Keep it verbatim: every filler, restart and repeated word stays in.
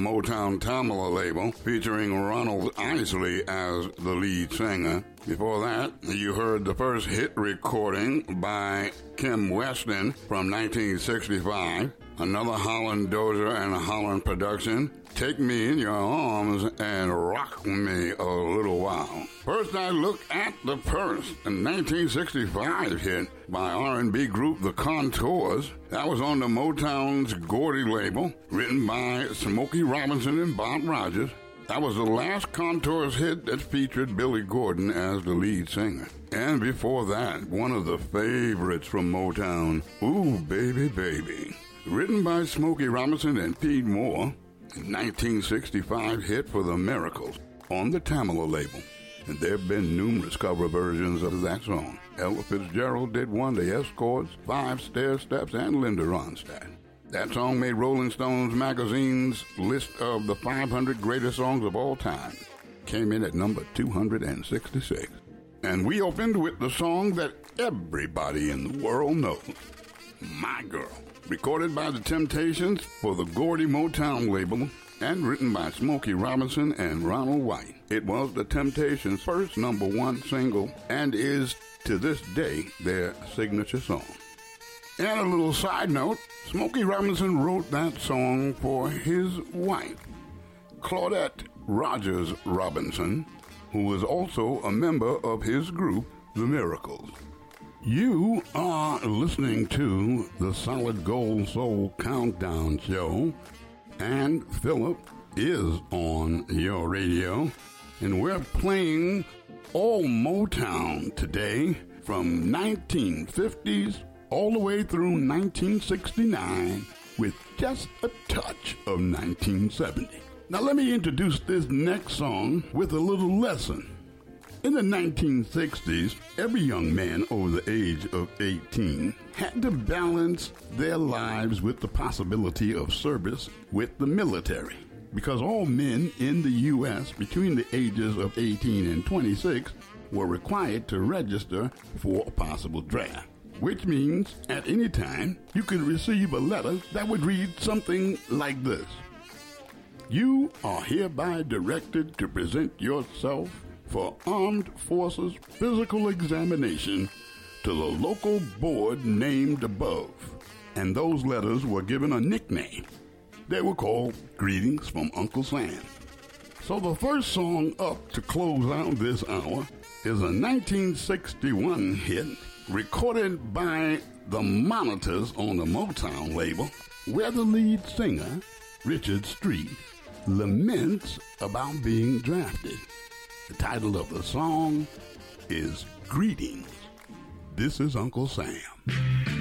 Motown Tamala label, featuring Ronald Isley as the lead singer. Before that, you heard the first hit recording by Kim Weston from nineteen sixty-five, another Holland Dozier and Holland production, Take Me in Your Arms and Rock Me a Little While. First, I look at the Purse, a nineteen sixty-five hit by R and B group The Contours. That was on the Motown's Gordy label, written by Smokey Robinson and Bob Rogers. That was the last Contours hit that featured Billy Gordon as the lead singer. And before that, one of the favorites from Motown, Ooh Baby Baby, written by Smokey Robinson and Pete Moore, a nineteen sixty-five hit for the Miracles on the Tamala label. And there have been numerous cover versions of that song. Ella Fitzgerald did one, the Escorts, Five Stair Steps, and Linda Ronstadt. That song made Rolling Stones magazine's list of the five hundred greatest songs of all time. Came in at number two hundred sixty-six. And we opened with the song that everybody in the world knows, My Girl. Recorded by the Temptations for the Gordy Motown label and written by Smokey Robinson and Ronald White. It was the Temptations' first number one single and is, to this day, their signature song. And a little side note, Smokey Robinson wrote that song for his wife, Claudette Rogers Robinson, who was also a member of his group, The Miracles. You are listening to the Solid Gold Soul Countdown Show, and Philip is on your radio, and we're playing all Motown today from nineteen fifties all the way through nineteen sixty-nine with just a touch of nineteen seventy. Now let me introduce this next song with a little lesson. In the nineteen sixties, every young man over the age of eighteen had to balance their lives with the possibility of service with the military, because all men in the U S between the ages of eighteen and twenty-six were required to register for a possible draft, which means at any time you could receive a letter that would read something like this. You are hereby directed to present yourself for Armed Forces Physical Examination to the local board named above. And those letters were given a nickname. They were called Greetings from Uncle Sam. So the first song up to close out this hour is a nineteen sixty-one hit recorded by the Monitors on the Motown label, where the lead singer, Richard Street, laments about being drafted. The title of the song is Greetings. This is Uncle Sam.